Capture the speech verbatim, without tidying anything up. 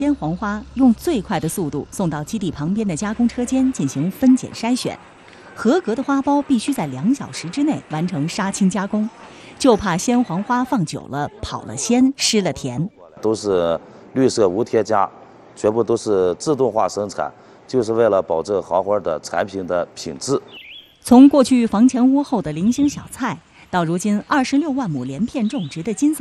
鲜黄花用最快的速度送到基地旁边的加工车间进行分拣筛选，合格的花苞必须在两小时之内完成杀青加工，就怕鲜黄花放久了跑了鲜失了甜。 都是绿色无添加，全部都是自动化生产，就是为了保证黄花的产品的品质。 从过去房前屋后的零星小菜，到如今二十六万亩连片种植的金色